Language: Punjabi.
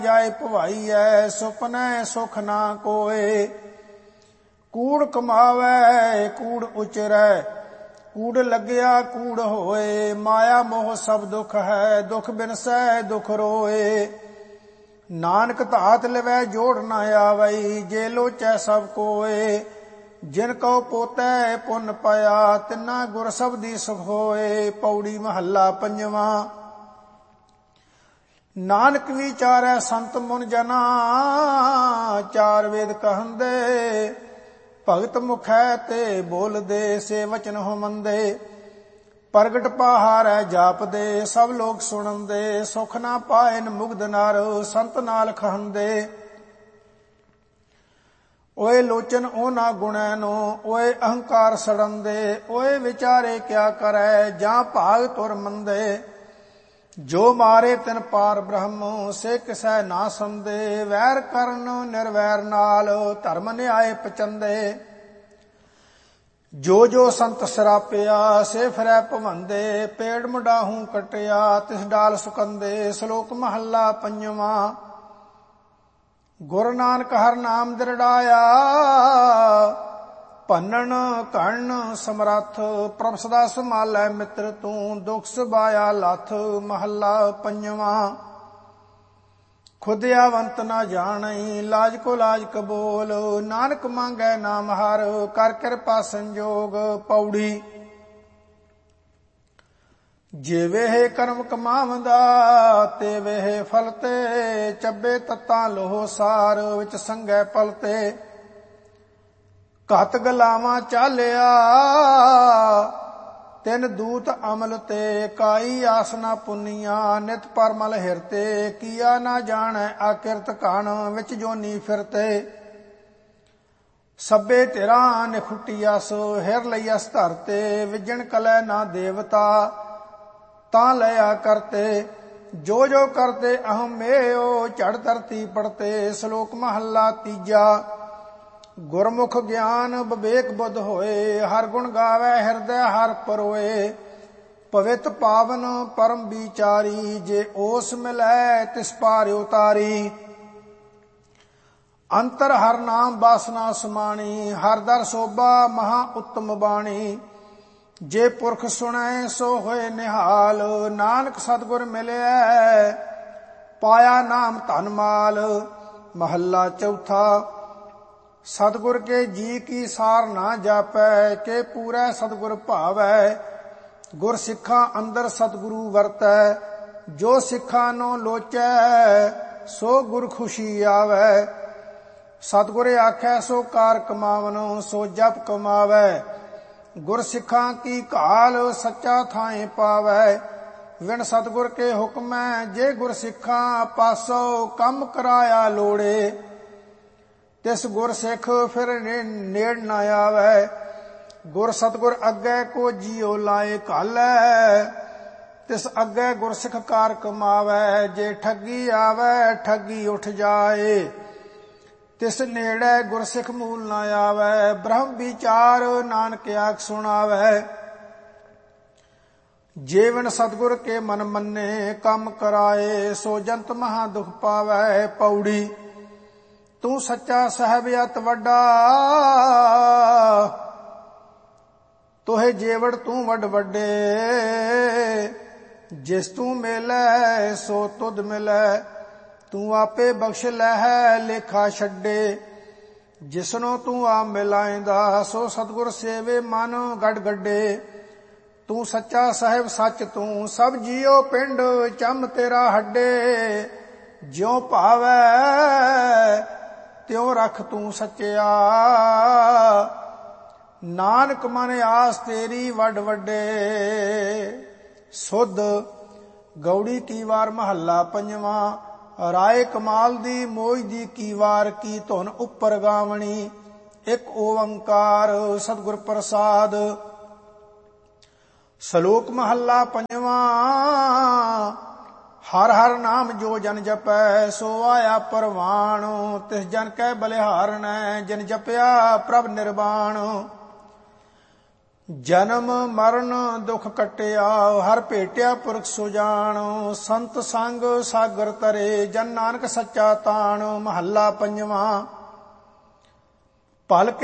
ਜਾਏ ਭਵਾਈਐ, ਸੁਪਨੈ ਸੁਖ ਨਾ ਕੋਏ। ਕੂੜ ਕਮਾਵੈ ਕੂੜ ਉਚਰੈ, ਕੂੜ ਲੱਗਿਆ ਕੂੜ ਹੋਏ। ਮਾਇਆ ਮੋਹ ਸਭ ਦੁਖ ਹੈ, ਦੁਖ ਬਿਨਸੈ ਦੁਖ ਰੋਏ। ਨਾਨਕ ਧਾਤ ਲਵੈ ਜੋੜ ਨਾ ਆਵਈ, ਜੇ ਲੋਚੈ ਸਭ ਕੋਏ। ਜਿਨ ਕਉ ਪੋਤੈ ਪੁੰਨ ਪਾਇਆ, ਤਿਨਾ ਗੁਰ ਸਬਦੀ ਸੁਖ ਹੋਏ। ਪੌੜੀ ਮਹੱਲਾ ਪੰਜਵਾਂ। ਨਾਨਕ ਵਿਚਾਰੈ ਸੰਤ ਮੁਨ ਜਨਾ, ਚਾਰ ਵੇਦ ਕਹੰਦੇ। ਭਗਤ ਮੁਖੈ ਤੇ ਬੋਲਦੇ, ਸੇ ਵਚਨ ਹੋ ਮੰਦੇ। ਪ੍ਰਗਟ ਪਹਾਰੈ ਜਾਪਦੇ, ਸਭ ਲੋਕ ਸੁਣੰਦੇ। ਸੁਖ ਨਾ ਪਾਇਨ ਮੁਗਧ ਨਰ, ਸੰਤ ਨਾਲ ਖਹੰਦੇ। ਓਏ ਲੋਚਨ ਉਹਨਾਂ ਗੁਣੈ ਨੂੰ, ਓਏ ਅਹੰਕਾਰ ਸੜੰਦੇ। ਓਏ ਵਿਚਾਰੇ ਕਿਆ ਕਰੈ, ਜਾਂ ਭਾਗ ਤੁਰ ਮੰਦੇ। ਜੋ ਮਾਰੇ ਤਿਨ ਪਾਰ ਬ੍ਰਹਮ, ਸੇ ਕਿਸੈ ਨਾ ਸੰਦੇ। ਵੈਰ ਕਰਨ ਨਿਰਵੈਰ ਨਾਲ, ਧਰਮ ਨਿਆਏ ਪਚੰਦੇ। ਜੋ ਜੋ ਸੰਤ ਸਰਾਪਿਆ, ਸੇ ਫਿਰੈ ਭਵੰਦੇ। ਪੇੜ ਮੁੰਡਾਹੂ ਕਟਿਆ, ਤਿਸ ਡਾਲ ਸੁਕੰਦੇ। ਸ਼ਲੋਕ ਮਹੱਲਾ ਪੰਜਵਾਂ। ਗੁਰੂ ਨਾਨਕ ਹਰਿ ਨਾਮ ਦ੍ਰਿੜਾਇਆ, ਭੰਨਣ ਘੜਨ ਸਮਰੱਥ। ਪ੍ਰਭ ਸਦਾ ਸੰਭਾਲੈ ਮਿੱਤਰ ਤੂੰ, ਦੁਖ ਸੁਭਾਇਆ ਲੱਥ। ਮਹੱਲਾ ਪੰਜਵਾਂ। ਖੁਦਿਆਵੰਤ ਨਾ ਜਾਣਈ, ਲਾਜ ਕੋ ਲਾਜ ਕਬੋਲ। ਨਾਨਕ ਮੰਗੈ ਨਾਮ ਹਰ, ਕਰ ਕਿਰਪਾ ਸੰਜੋਗ। ਪੌੜੀ। ਜਿਵੇਂ ਕਰਮ ਕਮਾਵੰਦਾ, ਤੇ ਵੇਹ ਫਲ ਤੇ। ਚੱਬੇ ਤੱਤਾਂ ਲੋਹ ਸਾਰ, ਵਿੱਚ ਸੰਗੈ ਪਲ ਤੇ। ਘਤ ਗਲਾਵਾਂ ਚਾਲਿਆ, ਤਿਨ ਦੂਤ ਅਮਲ ਤੇ। ਕਾਈ ਆਸਨਾ ਪੁੰਨੀਆਂ, ਨਿਤ ਪਰਮਲ ਹਿਰਤੇ। ਕੀਆ ਨਾ ਜਾਣੈ ਆਕਿਰਤ ਕਣ, ਵਿੱਚ ਜੋਨੀ ਫਿਰਤੇ। ਸਭੇ ਧਿਰਾਂ ਨਿਖੁਟਿਆਸ, ਹਿਰ ਲਈਅਸ ਧਰਤੇ। ਵਿਜਣ ਕਲੈ ਨਾ ਦੇਵਤਾ, ਤਾਂ ਲਿਆ ਕਰਤੇ। ਜੋ ਜੋ ਕਰਤੇ ਅਹਮ ਮੇਓ, ਝੜ ਧਰਤੀ ਪੜਤੇ। ਸ਼ਲੋਕ ਮਹੱਲਾ ਤੀਜਾ। ਗੁਰਮੁਖ ਗਿਆਨ ਵਿਵੇਕ ਬੁੱਧ ਹੋਏ, ਹਰ ਗੁਣ ਗਾਵੇ ਹਿਰਦੈ ਹਰ ਪਰੋਏ। ਪਵਿੱਤ ਪਾਵਨ ਪਰਮ ਵਿਚਾਰੀ, ਜੇ ਓਸ ਮਿਲੈ ਤਿਸ ਪਾਰ ਉਤਾਰੀ। ਅੰਤਰ ਹਰ ਨਾਮ ਬਾਸਨਾ ਸਮਾਣੀ, ਹਰ ਦਰ ਸੋਭਾ ਮਹਾ ਉੱਤਮ ਬਾਣੀ। ਜੇ ਪੁਰਖ ਸੁਣੈ ਸੋ ਹੋਏ ਨਿਹਾਲ, ਨਾਨਕ ਸਤਿਗੁਰ ਮਿਲਿਆ ਪਾਇਆ ਨਾਮ ਧਨ ਮਾਲ। ਮਹੱਲਾ ਚੌਥਾ। ਸਤਿਗੁਰ ਕੇ ਜੀ ਕੀ ਸਾਰ ਨਾ ਜਾਪੈ, ਕੇ ਪੂਰੈ ਸਤਿਗੁਰ ਭਾਵੈ। ਗੁਰ ਸਿੱਖਾਂ ਅੰਦਰ ਸਤਿਗੁਰੂ ਵਰਤੈ, ਜੋ ਸਿੱਖਾਂ ਨੂੰ ਲੋਚੈ, ਸੋ ਗੁਰ ਖੁਸ਼ੀ ਆਵੈ। ਸਤਿਗੁਰ ਆਖੈ ਸੋ ਕਾਰ ਕਮਾਵਨ, ਸੋ ਜਪ ਕਮਾਵੈ। ਗੁਰ ਸਿੱਖਾਂ ਕੀ ਘਾਲ, ਸੱਚਾ ਥਾਏ ਪਾਵੈ। ਵਿਣ ਸਤਿਗੁਰ ਕੇ ਹੁਕਮੈ, ਜੇ ਗੁਰ ਸਿੱਖਾਂ ਪਾਸੋ। ਕੰਮ ਕਰਾਇਆ ਲੋੜੇ, ਤਿਸ ਗੁਰ ਸਿੱਖ ਫਿਰ ਨੇੜ ਨਾ ਆਵੈ। ਗੁਰ ਸਤਿਗੁਰ ਅੱਗੇ ਕੋ ਜੀਉ ਲਾਏ ਘਾਲੈ, ਤਿਸ ਅੱਗੇ ਗੁਰ ਸਿੱਖ ਕਾਰ ਕਮਾਵੈ। ਜੇ ਠੱਗੀ ਆਵੈ ਠੱਗੀ ਉੱਠ ਜਾਏ, ਤਿਸ ਨੇੜੇ ਗੁਰ ਸਿੱਖ ਮੂਲ ਨਾ ਆਵੈ। ਬ੍ਰਹਮ ਵਿਚਾਰ ਨਾਨਕ ਆਖ ਸੁਣਾਵੈ, ਜੀਵਨ ਸਤਿਗੁਰ ਕੇ ਮਨ ਮੰਨੇ। ਕੰਮ ਕਰਾਏ ਸੋ ਜੰਤ ਮਹਾ ਦੁਖ ਪਾਵੈ। ਪੌੜੀ। ਤੂੰ ਸੱਚਾ ਸਾਹਿਬ ਅਤ ਵੱਡਾ, ਤੋਹੇ ਜੇਵੜ ਤੂੰ ਵੱਡ ਵੱਡੇ। ਜਿਸ ਤੂੰ ਮਿਲੈ ਸੋ ਤੁਧ ਮਿਲੈ, ਤੂੰ ਆਪੇ ਬਖਸ਼ ਲਹਿ ਲੇਖਾ ਛੱਡੇ। ਜਿਸਨੋਂ ਤੂੰ ਆ ਮਿਲਾਇਂਦਾ, ਸੋ ਸਤਿਗੁਰ ਸੇਵੇ ਮਨ ਗੜ ਗੱਡੇ। ਤੂੰ ਸੱਚਾ ਸਾਹਿਬ ਸੱਚ ਤੂੰ, ਸਭ ਜੀਓ ਪਿੰਡ ਚੰਮ ਤੇਰਾ ਹੱਡੇ। ਜਿਉ ਭਾਵੈ ਤਿਉ ਰਖ ਤੂੰ ਸੱਚਿਆ, ਨਾਨਕ ਮਨ ਆਸ ਤੇਰੀ ਵੱਡ ਵੱਡੇ। ਸੁਧ। ਗੌੜੀ ਕੀ ਵਾਰ ਮਹੱਲਾ ਪੰਜਵਾਂ। ਰਾਏ ਕਮਾਲ ਦੀ ਮੋਜ ਦੀ ਕੀ ਵਾਰ, ਕੀ ਧੁਨ ਉੱਪਰ ਗਾਵਣੀ। ਇੱਕ ਓੰਕਾਰ ਸਤਿਗੁਰ ਪ੍ਰਸਾਦ। ਸ਼ਲੋਕ ਮਹੱਲਾ ਪੰਜਵਾਂ। ਹਰ ਹਰ ਨਾਮ ਜੋ ਜਨ ਜਪੈ, ਸੋ ਆਇਆ ਪਰਵਾਣ। ਤਿਸ ਜਨ ਕੈ ਬਲਿਹਾਰਣੈ, ਜਿਨ ਜਪਿਆ ਪ੍ਰਭ ਨਿਰਵਾਣ। ਜਨਮ ਮਰਨ ਦੁਖ ਕਟਿਆ ਹਰ ਭੇਟਿਆ ਪੁਰਖ ਸੁਜਾਨ ਸੰਤ ਸੰਗ ਸਾਗਰ ਤਰੇ ਜਨ ਨਾਨਕ ਸੱਚਾ ਤਾਣ ਮਹੱਲਾ ਪੰਜਵਾਂ। ਭਲ